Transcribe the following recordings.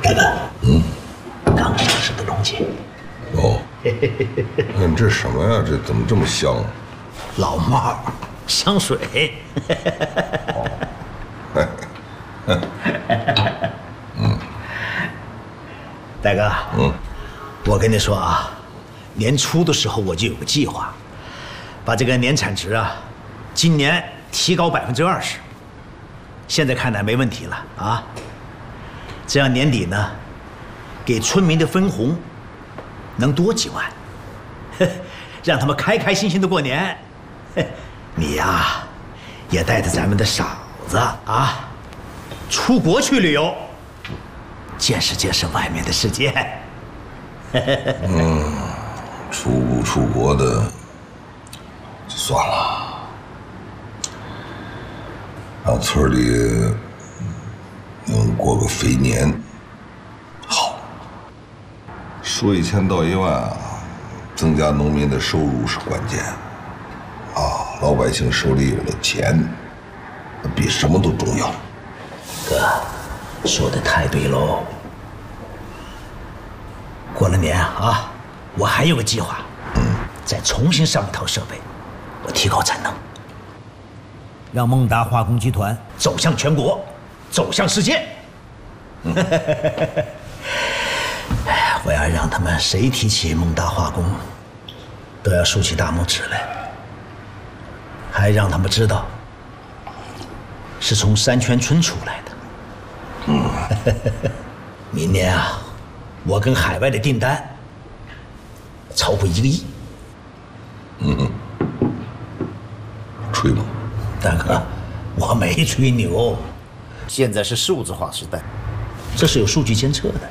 大哥，刚上市的龙井。 哦，你这什么呀？这怎么这么香啊？ 老帽香水。大哥，我跟你说啊，年初的时候我就有个计划，把这个年产值啊，今年提高20%。现在看来没问题了啊。这样年底呢，给村民的分红能多几万，让他们开开心心的过年。你呀，也带着咱们的嫂子啊，出国去旅游，见识见识外面的世界。 出不出国的就算了，让村里能过个肥年，好。说1000到1万啊，增加农民的收入是关键啊！老百姓手里有了钱，那比什么都重要。 哥，说的太对喽。过了年啊，我还有个计划，再重新上一套设备，我提高产能，让孟达化工集团走向全国，走向世界。我要让他们谁提起孟达化工，都要竖起大拇指来，还让他们知道是从山泉村出来的。明年啊，我跟海外的订单超过1个亿。 吹吗？ 大哥，我没吹牛，现在是数字化时代，这是有数据监测的。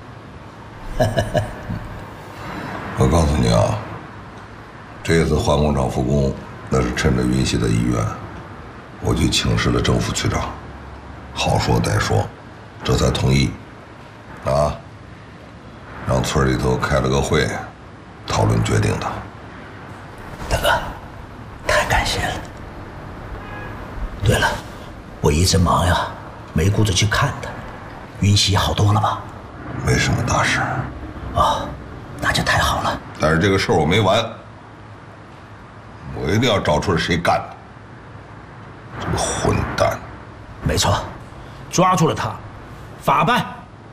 我告诉你啊，这次换工厂复工，那是趁着云溪的意愿，我去请示了政府局长，好说歹说，这才同意，啊，让村里头开了个会，讨论决定的。 大哥，太感谢了。对了，我一直忙呀，没顾着去看他。云溪好多了吧？ 没什么大事。 哦，那就太好了。 但是这个事儿我没完，我一定要找出来谁干的。这个混蛋！ 没错，抓住了他，法办。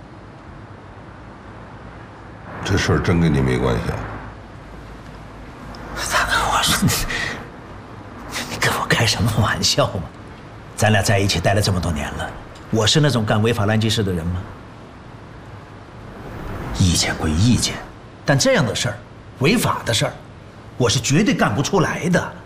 这事儿真跟你没关系啊？ 大哥，我说你跟我开什么玩笑嘛？咱俩在一起待了这么多年了，我是那种干违法乱纪事的人吗？意见归意见，但这样的事儿，违法的事儿，我是绝对干不出来的。